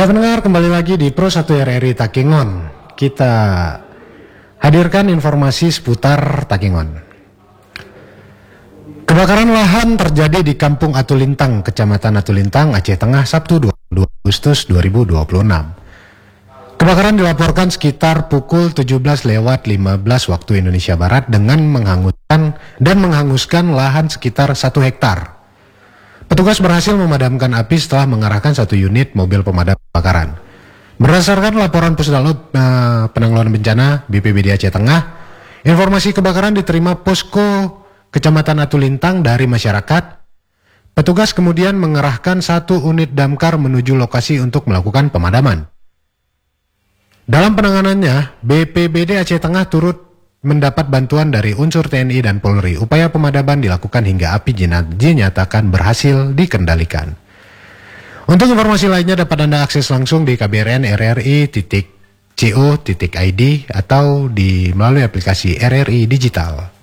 Ya pendengar, kembali lagi di Pro 1 RRI Takengon. Kita hadirkan informasi seputar Takengon. Kebakaran lahan terjadi di Kampung Atulintang, Kecamatan Atulintang, Aceh Tengah, Sabtu 22 Agustus 2026. Kebakaran dilaporkan sekitar pukul 17:15 waktu Indonesia Barat dengan menghanguskan lahan sekitar 1 hektar. Petugas berhasil memadamkan api setelah mengerahkan 1 unit mobil pemadam kebakaran. Berdasarkan laporan Pusdalub Penanggulangan Bencana BPBD Aceh Tengah, informasi kebakaran diterima Posko Kecamatan Atulintang dari masyarakat. Petugas kemudian mengerahkan 1 unit damkar menuju lokasi untuk melakukan pemadaman. Dalam penanganannya, BPBD Aceh Tengah turut mendapat bantuan dari unsur TNI dan Polri. Upaya pemadaman dilakukan hingga api dinyatakan berhasil dikendalikan. Untuk informasi lainnya dapat Anda akses langsung di kbrn.rri.co.id atau melalui aplikasi RRI Digital.